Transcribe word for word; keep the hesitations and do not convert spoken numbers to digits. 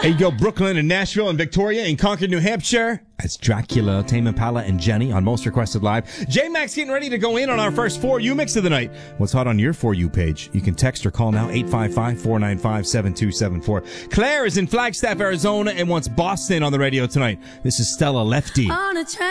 Hey, you go Brooklyn and Nashville and Victoria and Concord, New Hampshire. That's Dracula, Tame Impala, and Jenny on Most Requested Live. J-Max getting ready to go in on our first For You mix of the night. What's hot on your For You page? You can text or call now, eight five five, four nine five, seven two seven four. Claire is in Flagstaff, Arizona, and wants Boston on the radio tonight. This is Stella Lefty. On a